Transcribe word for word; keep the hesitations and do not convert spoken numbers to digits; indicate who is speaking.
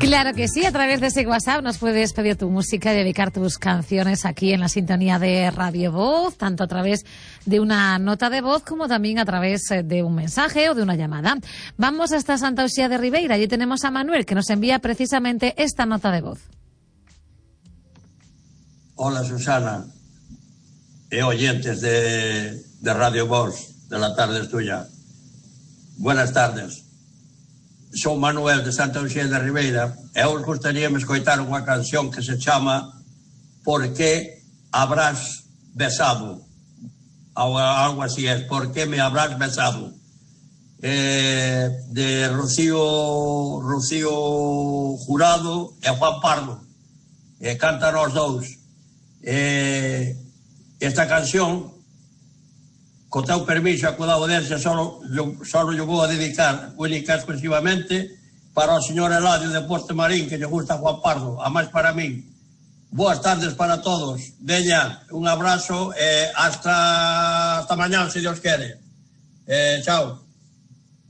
Speaker 1: Claro que sí, a través de ese WhatsApp nos puedes pedir tu música y dedicar tus canciones aquí en la sintonía de Radio Voz, tanto a través de una nota de voz como también a través de un mensaje o de una llamada. Vamos hasta Santa Uxía de Ribeira, allí tenemos a Manuel que nos envía precisamente esta nota de voz.
Speaker 2: Hola Susana e oyentes de, de Radio Voz, de la tarde es tuya. Buenas tardes. Son Manuel de Santa Uxía de Ribeira e eu gustaría me escoitar unha canción que se chama Por que habrás besado, algo así es, Por que me habrás besado, eh, de Rocío Rocío Jurado e Juan Pardo, e cantan os dous. Eh, esta canción, co teu permiso e co da audiencia, solo, solo yo vou a dedicar única exclusivamente para o señor Eladio de Porte Marín, que lle gusta Juan Pardo, a máis para min. Boas tardes para todos. Veña, un abrazo e hasta, hasta mañán, se Dios quere. Eh, chao.